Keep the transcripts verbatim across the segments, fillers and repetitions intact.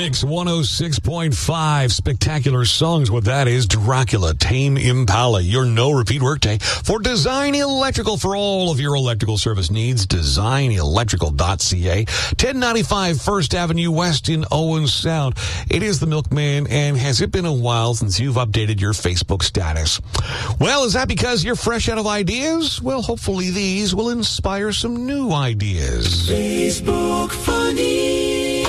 Mix one oh six point five. Spectacular songs. What that is, Dracula, Tame Impala. Your no-repeat workday for Design Electrical for all of your electrical service needs. design electrical dot c a. ten ninety-five First Avenue West in Owen Sound. It is the Milkman, and has it been a while since you've updated your Facebook status? Well, is that because you're fresh out of ideas? Well, hopefully these will inspire some new ideas. Facebook Funny.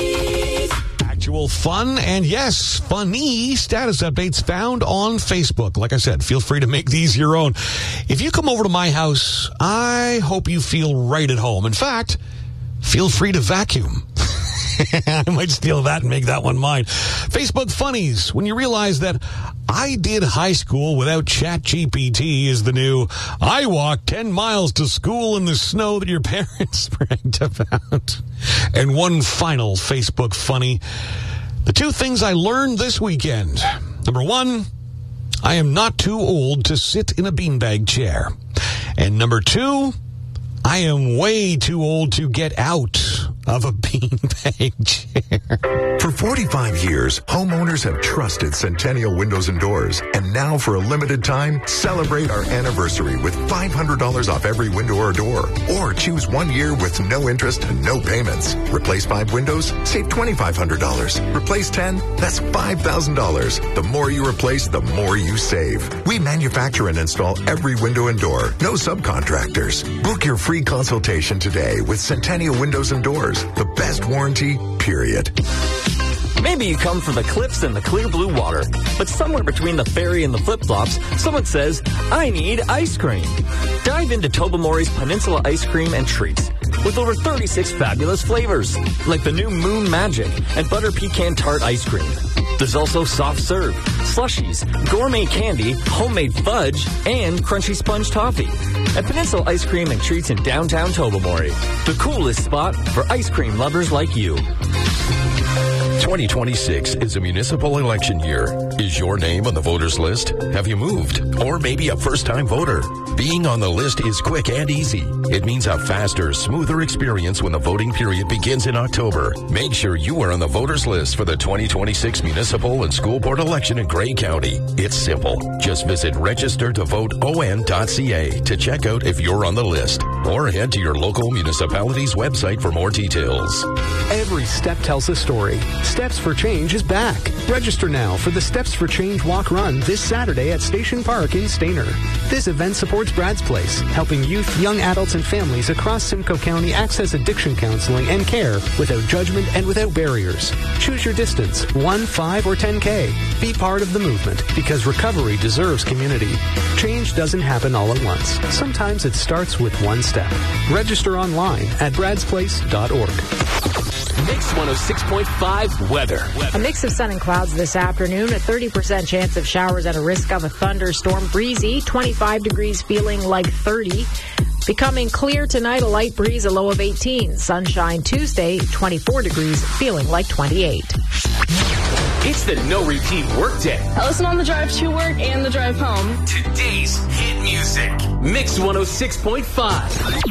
Actual fun, and yes, funny status updates found on Facebook. Like I said, feel free to make these your own. If you come over to my house, I hope you feel right at home. In fact, feel free to vacuum. I might steal that and make that one mine. Facebook Funnies. When you realize that I did high school without ChatGPT is the new I walked ten miles to school in the snow that your parents bragged about. And one final Facebook Funny. The two things I learned this weekend. Number one, I am not too old to sit in a beanbag chair. And number two, I am way too old to get out of a beanbag chair. For forty-five years, homeowners have trusted Centennial Windows and Doors. And now, for a limited time, celebrate our anniversary with five hundred dollars off every window or door. Or choose one year with no interest and no payments. Replace five windows, save two thousand five hundred dollars. Replace ten, that's five thousand dollars. The more you replace, the more you save. We manufacture and install every window and door. No subcontractors. Book your free consultation today with Centennial Windows and Doors. The best warranty, period. Maybe you come from the cliffs and the clear blue water, but somewhere between the ferry and the flip-flops, someone says, I need ice cream. Dive into Tobermory's Peninsula Ice Cream and Treats with over thirty-six fabulous flavors, like the new Moon Magic and Butter Pecan Tart Ice Cream. There's also soft serve, slushies, gourmet candy, homemade fudge, and crunchy sponge toffee. At Peninsula Ice Cream and Treats in downtown Tobermory, the coolest spot for ice cream lovers like you. twenty twenty-six is a municipal election year. Is your name on the voters list? Have you moved? Or maybe a first-time voter? Being on the list is quick and easy. It means a faster, smoother experience when the voting period begins in October. Make sure you are on the voters list for the twenty twenty-six municipal and school board election in Grey County. It's simple. Just visit register to vote O N dot C A to check out if you're on the list. Or head to your local municipality's website for more details. Every step tells a story. Steps for Change is back. Register now for the Steps for Change Walk Run this Saturday at Station Park in Stayner. This event supports Brad's Place, helping youth, young adults, and families across Simcoe County access addiction counseling and care without judgment and without barriers. Choose your distance, one, five, or ten K. Be part of the movement, because recovery deserves community. Change doesn't happen all at once. Sometimes it starts with one step. Register online at brads place dot org. Mix one oh six point five weather. A mix of sun and clouds this afternoon, a thirty percent chance of showers and a risk of a thunderstorm. Breezy, twenty-five degrees, feeling like thirty. Becoming clear tonight, a light breeze, a low of eighteen. Sunshine Tuesday, twenty-four degrees, feeling like twenty-eight. It's the no repeat workday. I listen on the drive to work and the drive home. Today's hit music. Mix one oh six point five.